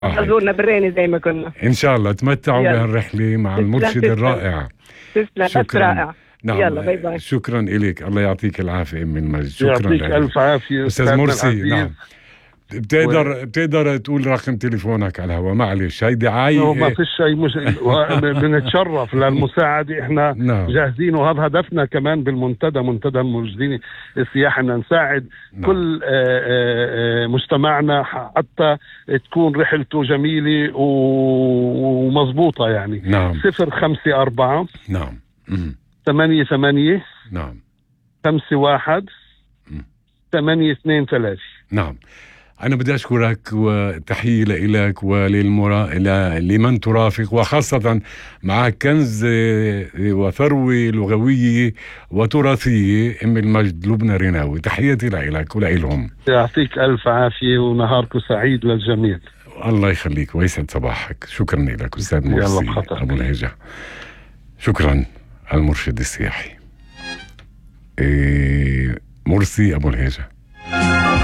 زورنا براني زي ما كنا. إن شاء الله تمتعوا بهالرحلة مع المرشد الرائع. تسلم، بس رائع. نعم. يلا باي باي. شكرا إليك، الله يعطيك العافية أم المجد. شكرا يعطيك ألف عافية أستاذ مرسي. نعم. بتقدر تقول رقم تليفونك على الهواء؟ معلش هي دعاية. ما فيش شيء، بنتشرف للمساعدة. احنا جاهزين، وهذا هدفنا كمان بالمنتدى، منتدى المرشدين السياحي، ان نساعد كل مجتمعنا حتى تكون رحلته جميلة ومضبوطة يعني. 054 88 51 823. نعم. أنا بدي أشكرك وتحية لك لمن ترافق، وخاصة معك كنز وثروة لغوية وتراثية أم المجد لبنى ريناوي. تحياتي لك ولهم. يعطيك ألف عافية ونهاركم سعيد للجميع. الله يخليك ويسعد صباحك. شكرا لك أستاذ مرسي أبو الهجة. شكرا. المرشد السياحي مرسي أبو الهجة.